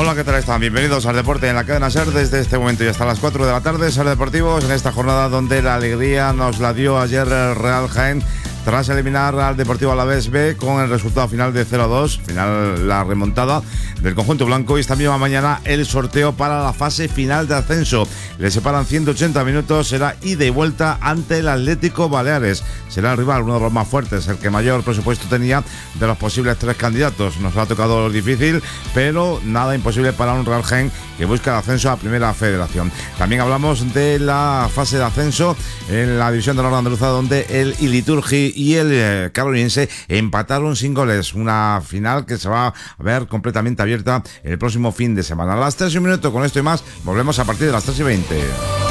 Hola, ¿qué tal están? Bienvenidos al Deporte en la cadena SER desde este momento y hasta las 4 de la tarde. SER Deportivos en esta jornada donde la alegría nos la dio ayer el Real Jaén tras eliminar al Deportivo Alavés B con el resultado final de 0-2, final la remontada del conjunto blanco, y esta misma mañana el sorteo para la fase final de ascenso. Le separan 180 minutos, será ida y vuelta ante el Atlético Baleares. Será el rival, uno de los más fuertes, el que mayor presupuesto tenía de los posibles 3 candidatos. Nos ha tocado difícil, pero nada imposible para un Real Jaén que busca el ascenso a Primera Federación. También hablamos de la fase de ascenso en la división de honor andaluza, donde el Iliturgi y el Caroliniense empataron sin goles. Una final que se va a ver completamente abierta el próximo fin de semana. A las 3:01, con esto y más, volvemos a partir de las 3:20.